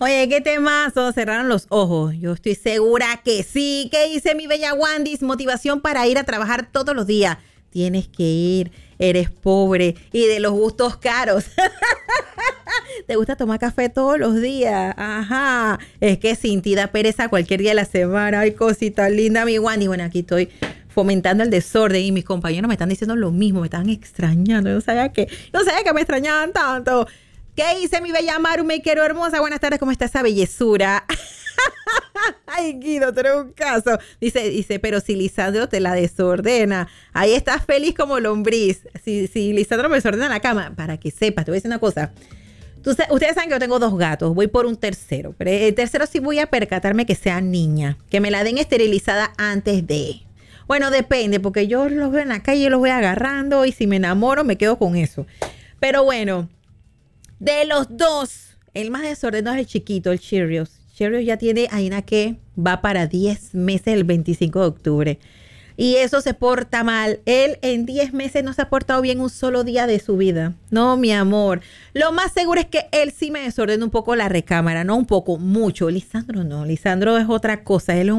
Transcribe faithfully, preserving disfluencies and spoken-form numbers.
Oye, qué temazo, cerraron los ojos. Yo estoy segura que sí. ¿Qué dice mi bella Wandis? Motivación para ir a trabajar todos los días. Tienes que ir, eres pobre y de los gustos caros. ¿Te gusta tomar café todos los días? Ajá. Es que sin ti da pereza cualquier día de la semana. Ay, cosita linda, mi Wandy. Bueno, aquí estoy fomentando el desorden y mis compañeros me están diciendo lo mismo, me están extrañando. Yo no sabía que, yo no sabía que me extrañaban tanto. ¿Qué dice mi bella Maru, me quiero hermosa? Buenas tardes, ¿cómo está esa bellezura? Ay, Guido, tú eres un caso. Dice, dice, pero si Lisandro te la desordena, ahí estás feliz como lombriz. Si, si Lisandro me desordena la cama, para que sepas, te voy a decir una cosa. Tú, ustedes saben que yo tengo dos gatos, voy por un tercero. Pero el tercero sí voy a percatarme que sea niña, que me la den esterilizada antes de... Bueno, depende, porque yo los veo en la calle, los voy agarrando y si me enamoro me quedo con eso. Pero bueno, de los dos, el más desordenado es el chiquito, el Cheerios. Cheerios ya tiene, Aina, que va para diez meses el veinticinco de octubre. Y eso se porta mal. Él en diez meses no se ha portado bien un solo día de su vida. No, mi amor. Lo más seguro es que él sí me desordena un poco la recámara. No un poco, mucho. Lisandro no. Lisandro es otra cosa. Él es un